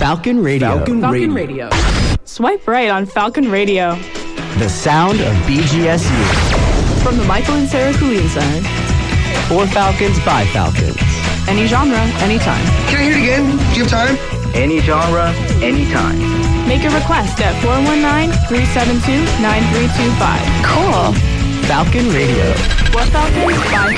Falcon Radio. Falcon Radio. Swipe right on Falcon Radio. The sound of BGSU. From the Michael and Sarah Kulin Center. For Falcons, by Falcons. Any genre, anytime. Can I hear it again? Do you have time? Any genre, anytime. Make a request at 419-372-9325. Cool. Falcon Radio. For Falcons, by